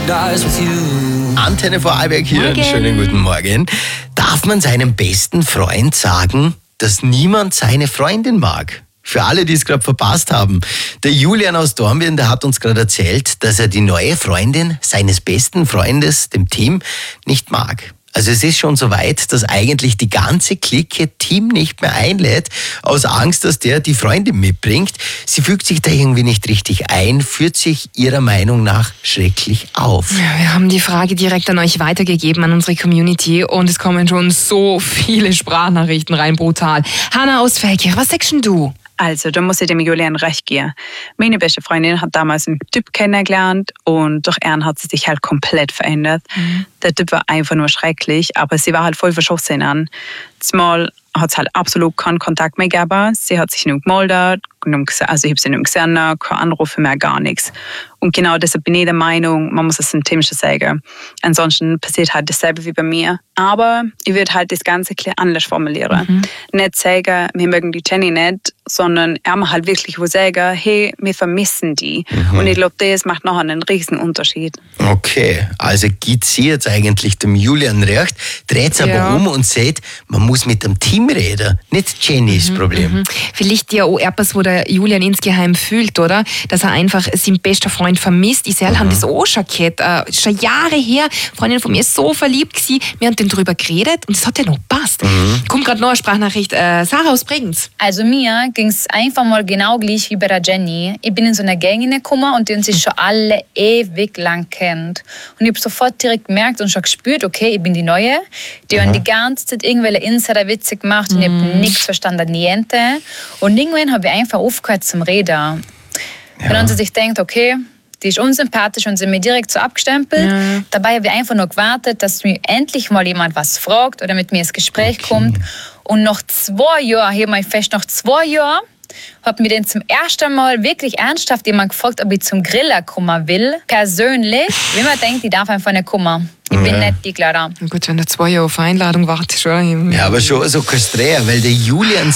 Antenne Vorarlberg hier, Morgen. einen schönen guten Morgen. Darf man seinem besten Freund sagen, dass niemand seine Freundin mag? Für alle, die es gerade verpasst haben. Der Julian aus Dornbirn, der hat uns gerade erzählt, dass er die neue Freundin seines besten Freundes, dem Tim, nicht mag. Also es ist schon so weit, dass eigentlich die ganze Clique Tim nicht mehr einlädt, aus Angst, dass der die Freundin mitbringt. Sie fügt sich da irgendwie nicht richtig ein, führt sich ihrer Meinung nach schrecklich auf. Ja, wir haben die Frage direkt an euch weitergegeben, an unsere Community, und es kommen schon so viele Sprachnachrichten rein, brutal. Hanna aus Feldkirch, was sagst denn du? Also, da muss ich dem Julian recht geben. Meine beste Freundin hat damals einen Typ kennengelernt und durch ihn hat sie sich halt komplett verändert. Der Typ war einfach nur schrecklich, aber sie war halt voll verschossen an. Zumal hat es halt absolut keinen Kontakt mehr gegeben. Sie hat sich nicht gemeldet, also ich habe sie nicht gesehen, keine Anrufe mehr, gar nichts. Und genau deshalb bin ich der Meinung, man muss es dem Tim schon sagen. Ansonsten passiert halt dasselbe wie bei mir. Aber ich würde halt das Ganze ein anders formulieren. Nicht sagen, wir mögen die Jenny nicht, sondern er halt wirklich sagen, hey, wir vermissen die. Und ich glaube, das macht noch einen riesen Unterschied. Okay, also gibt sie jetzt eigentlich dem Julian recht, dreht es aber um und sagt, man muss mit dem Team reden, nicht Jennys Problem. Vielleicht ja auch etwas, wo der Julian insgeheim fühlt, oder? Dass er einfach seinen besten Freund vermisst. Ich selber habe das auch schon gehabt. Schon Jahre her, eine Freundin von mir ist so verliebt gewesen, wir haben dann drüber geredet und es hat ja noch gepasst. Kommt gerade noch eine Sprachnachricht. Sarah aus Bregenz. Also mir ging es einfach mal genau gleich wie bei der Jenny. Ich bin in so einer Gang gekommen und die uns sich schon alle ewig lang kennt. Und ich habe sofort direkt gemerkt und schon gespürt, okay, ich bin die Neue. Die haben die ganze Zeit irgendwelche Insider-Witze gemacht und ich habe nichts verstanden, niente. Und irgendwann habe ich einfach aufgehört zum Reden. Wenn man sich denkt, okay, die ist unsympathisch und sind mir direkt so abgestempelt. Dabei habe ich einfach nur gewartet, dass mir endlich mal jemand was fragt oder mit mir ins Gespräch kommt. Und nach 2 Jahren, hier mal fest, nach 2 Jahren, hat mir dann zum ersten Mal wirklich ernsthaft jemand gefragt, ob ich zum Grillen kommen will. Persönlich, wie man denkt, ich darf einfach nicht kommen. Ich bin nicht die Clara. Gut, wenn du 2 Jahre auf Einladung wartest, schon. Ja, aber schon so kastriert, weil der Julian